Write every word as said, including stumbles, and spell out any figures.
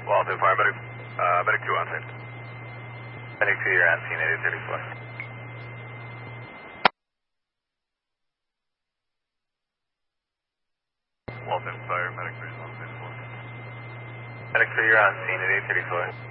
Walton Fire, medic, uh, medic two on scene. Medic two, you're on scene at eight thirty-four. Walton Fire, medic three is on scene. Medic three, you're on scene at eight thirty-four.